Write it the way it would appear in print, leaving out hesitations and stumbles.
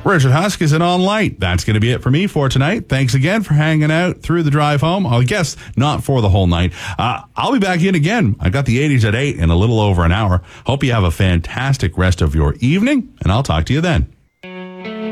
Richard Huskisson on Light. That's going to be it for me for tonight. Thanks again for hanging out through the drive home. I guess not for the whole night. I'll be back in again. I got the 80s at 8 in a little over an hour. Hope you have a fantastic rest of your evening, and I'll talk to you then.